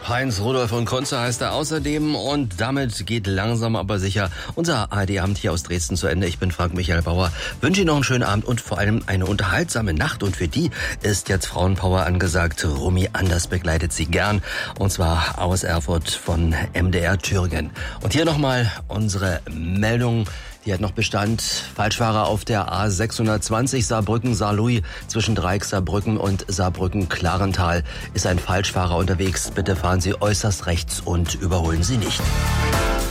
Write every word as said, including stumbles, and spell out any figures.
Heinz Rudolf und Kunze heißt er außerdem und damit geht langsam aber sicher unser A R D-Abend hier aus Dresden zu Ende. Ich bin Frank Michael Bauer, wünsche Ihnen noch einen schönen Abend und vor allem eine unterhaltsame Nacht und für die ist jetzt Frauenpower angesagt. Rumi Anders begleitet Sie gern und zwar aus Erfurt von M D R Thüringen. Und hier nochmal unsere Meldung. Die hat noch Bestand. Falschfahrer auf der A sechshundertzwanzig Saarbrücken-Saarlouis zwischen Dreieck Saarbrücken und Saarbrücken-Klarental ist ein Falschfahrer unterwegs. Bitte fahren Sie äußerst rechts und überholen Sie nicht.